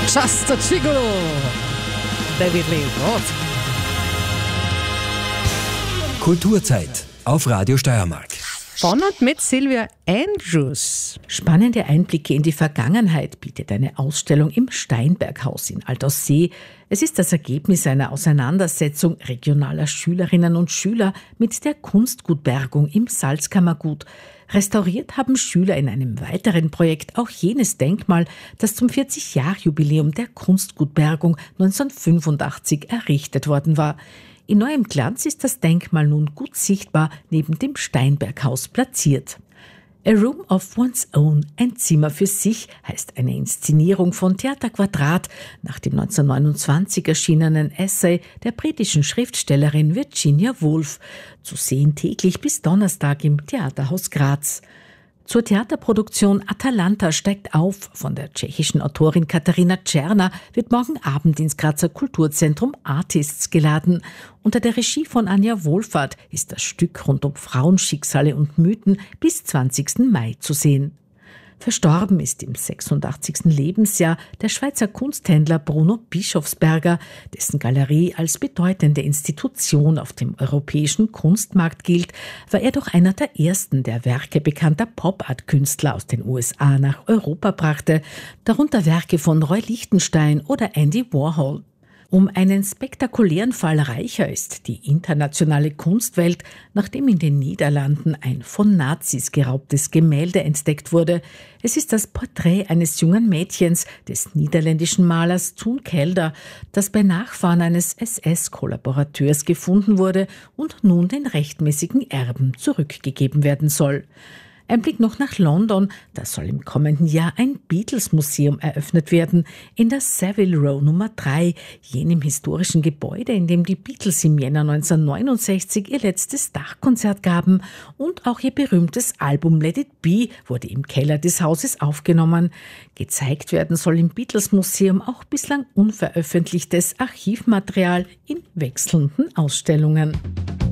Just a Gigolo. David Lee Roth. Kulturzeit auf Radio Steiermark. Von und mit Sylvia Andrews. Spannende Einblicke in die Vergangenheit bietet eine Ausstellung im Steinberghaus in Altaussee. Es ist das Ergebnis einer Auseinandersetzung regionaler Schülerinnen und Schüler mit der Kunstgutbergung im Salzkammergut. Restauriert haben Schüler in einem weiteren Projekt auch jenes Denkmal, das zum 40-Jahr-Jubiläum der Kunstgutbergung 1985 errichtet worden war. In neuem Glanz ist das Denkmal nun gut sichtbar neben dem Steinberghaus platziert. A Room of One's Own, ein Zimmer für sich, heißt eine Inszenierung von Theater Quadrat nach dem 1929 erschienenen Essay der britischen Schriftstellerin Virginia Woolf, zu sehen täglich bis Donnerstag im Theaterhaus Graz. Zur Theaterproduktion Atalanta steigt auf von der tschechischen Autorin Katarina Czerna wird morgen Abend ins Grazer Kulturzentrum Artists geladen. Unter der Regie von Anja Wohlfahrt ist das Stück rund um Frauenschicksale und Mythen bis 20. Mai zu sehen. Verstorben ist im 86. Lebensjahr der Schweizer Kunsthändler Bruno Bischofsberger, dessen Galerie als bedeutende Institution auf dem europäischen Kunstmarkt gilt, war er doch einer der ersten, der Werke bekannter Pop-Art-Künstler aus den USA nach Europa brachte, darunter Werke von Roy Lichtenstein oder Andy Warhol. Um einen spektakulären Fall reicher ist die internationale Kunstwelt, nachdem in den Niederlanden ein von Nazis geraubtes Gemälde entdeckt wurde. Es ist das Porträt eines jungen Mädchens des niederländischen Malers Toon Kelder, das bei Nachfahren eines SS-Kollaborateurs gefunden wurde und nun den rechtmäßigen Erben zurückgegeben werden soll. Ein Blick noch nach London, da soll im kommenden Jahr ein Beatles-Museum eröffnet werden, in der Savile Row Nummer 3, jenem historischen Gebäude, in dem die Beatles im Jänner 1969 ihr letztes Dachkonzert gaben und auch ihr berühmtes Album Let It Be wurde im Keller des Hauses aufgenommen. Gezeigt werden soll im Beatles-Museum auch bislang unveröffentlichtes Archivmaterial in wechselnden Ausstellungen.